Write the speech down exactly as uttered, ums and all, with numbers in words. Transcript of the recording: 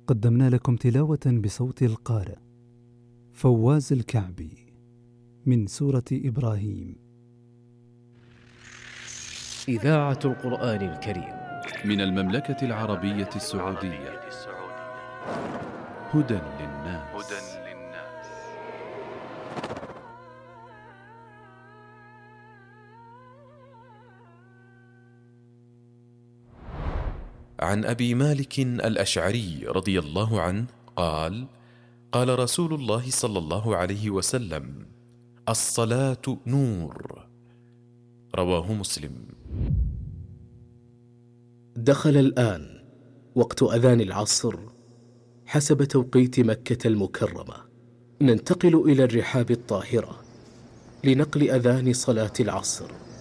قدمنا لكم تلاوة بصوت القارئ فواز الكعبي من سورة إبراهيم. إذاعة القرآن الكريم من المملكة العربية السعودية. هدى للناس. عن أبي مالك الأشعري رضي الله عنه قال: قال رسول الله صلى الله عليه وسلم: الصلاة نور. رواه مسلم. دخل الآن وقت أذان العصر حسب توقيت مكة المكرمة. ننتقل إلى الرحاب الطاهرة لنقل أذان صلاة العصر.